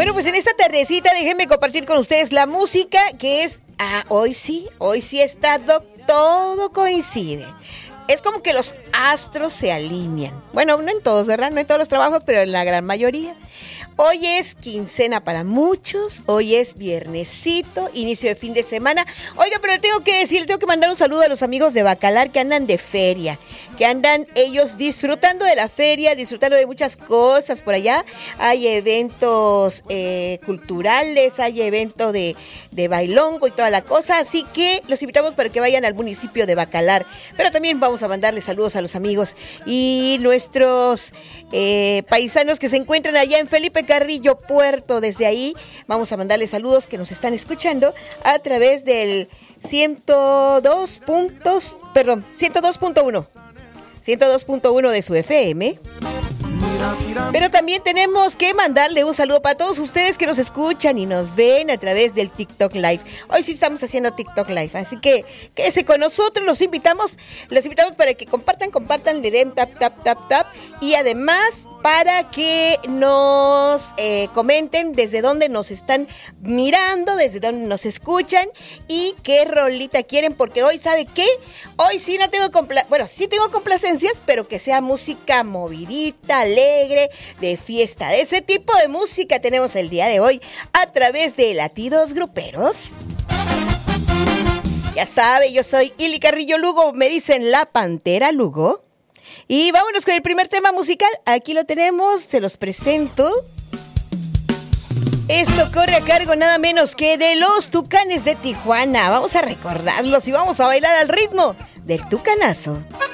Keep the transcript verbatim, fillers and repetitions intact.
Bueno, pues en esta tardecita déjenme compartir con ustedes la música que es... Ah, hoy sí, hoy sí está todo coincide. Es como que los astros se alinean. Bueno, no en todos, ¿verdad? No en todos los trabajos, pero en la gran mayoría. Hoy es quincena para muchos, hoy es viernesito, inicio de fin de semana. Oiga, pero le tengo que decir, le tengo que mandar un saludo a los amigos de Bacalar que andan de feria, que andan ellos disfrutando de la feria, disfrutando de muchas cosas por allá. Hay eventos eh, culturales, hay eventos de, de bailongo y toda la cosa, así que los invitamos para que vayan al municipio de Bacalar. Pero también vamos a mandarles saludos a los amigos y nuestros eh, paisanos que se encuentran allá en Felipe Carrillo Puerto. Desde ahí vamos a mandarles saludos que nos están escuchando a través del ciento dos puntos, perdón, ciento dos punto uno. ciento dos punto uno de su F M. Pero también tenemos que mandarle un saludo para todos ustedes que nos escuchan y nos ven a través del TikTok Live. Hoy sí estamos haciendo TikTok Live, así que quédese con nosotros, los invitamos, los invitamos para que compartan, compartan, le den tap, tap, tap, tap, y además para que nos eh, comenten desde dónde nos están mirando, desde dónde nos escuchan y qué rolita quieren, porque hoy, ¿sabe qué? Hoy sí no tengo, compla- bueno, sí tengo complacencias, pero que sea música movidita, alegre, de fiesta. De ese tipo de música tenemos el día de hoy a través de Latidos Gruperos. Ya sabe, yo soy Ili Carrillo Lugo, me dicen la Pantera Lugo. Y vámonos con el primer tema musical. Aquí lo tenemos, se los presento. Esto corre a cargo nada menos que de los Tucanes de Tijuana. Vamos a recordarlos y vamos a bailar al ritmo del tucanazo.